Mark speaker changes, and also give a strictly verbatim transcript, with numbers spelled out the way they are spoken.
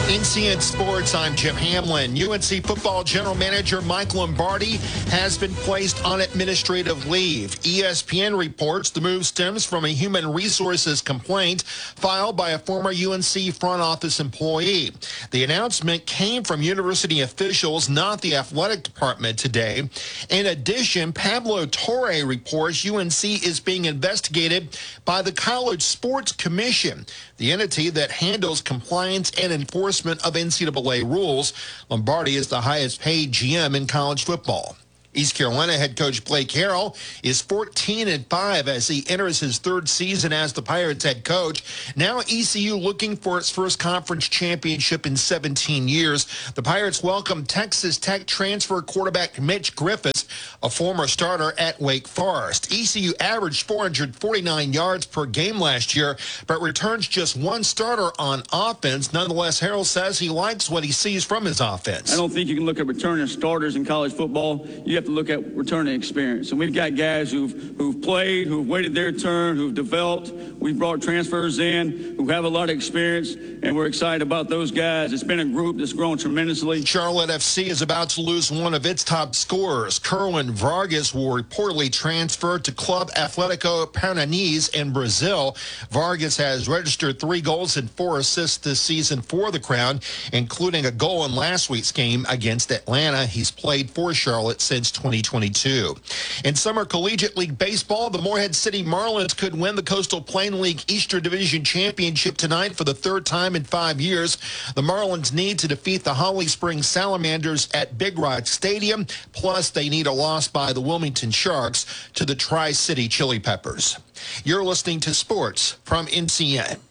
Speaker 1: In C N Sports, I'm Jim Hamlin. U N C football general manager Mike Lombardi has been placed on administrative leave. E S P N reports the move stems from a human resources complaint filed by a former U N C front office employee. The announcement came from university officials, not the athletic department today. In addition, Pablo Torre reports U N C is being investigated by the College Sports Commission, the entity that handles compliance and enforcement of N C double A rules. Lombardi is the highest paid G M in college football. East Carolina head coach Blake Harrell is fourteen and five as he enters his third season as the Pirates head coach. Now E C U looking for its first conference championship in seventeen years. The Pirates welcome Texas Tech transfer quarterback Mitch Griffiths, a former starter at Wake Forest. E C U averaged four hundred forty-nine yards per game last year, but returns just one starter on offense. Nonetheless, Harrell says he likes what he sees from his offense.
Speaker 2: I don't think you can look at returning starters in college football. You have to look at returning experience. And we've got guys who've who've played, who've waited their turn, who've developed. We've brought transfers in who have a lot of experience, and we're excited about those guys. It's been a group that's grown tremendously.
Speaker 1: Charlotte F C is about to lose one of its top scorers. Kerwin Vargas will reportedly transfer to Club Athletico Paranaense in Brazil. Vargas has registered three goals and four assists this season for the Crown, including a goal in last week's game against Atlanta. He's played for Charlotte since twenty twenty-two. In Summer Collegiate League Baseball, the Morehead City Marlins could win the Coastal Plain League Eastern Division Championship tonight for the third time in five years. The Marlins need to defeat the Holly Springs Salamanders at Big Rock Stadium, plus they need a loss by the Wilmington Sharks to the Tri-City Chili Peppers. You're listening to Sports from N C N.